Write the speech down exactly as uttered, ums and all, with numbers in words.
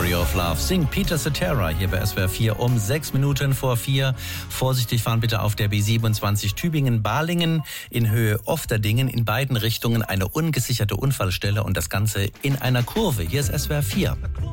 Story of Love. Singt Peter Cetera hier bei S W R vier um sechs Minuten vor vier. Vorsichtig fahren bitte auf der B siebenundzwanzig Tübingen-Balingen in Höhe Ofterdingen. In beiden Richtungen eine ungesicherte Unfallstelle und das Ganze in einer Kurve. Hier ist S W R vier.